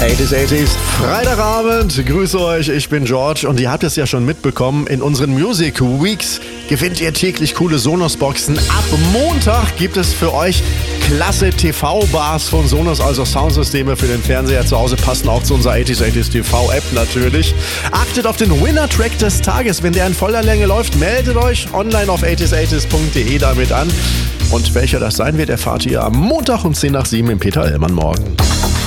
80s, Freitagabend, grüße euch, ich bin George und ihr habt es ja schon mitbekommen, in unseren Music Weeks gewinnt ihr täglich coole Sonos-Boxen. Ab Montag gibt es für euch klasse TV-Bars von Sonos, also Soundsysteme für den Fernseher zu Hause, passen auch zu unserer 80s TV-App natürlich. Achtet auf den Winner-Track des Tages, wenn der in voller Länge läuft, meldet euch online auf 80s80s.de damit an. Und welcher das sein wird, erfahrt ihr am Montag um 10 nach 7 im Peter Hellmann Morgen.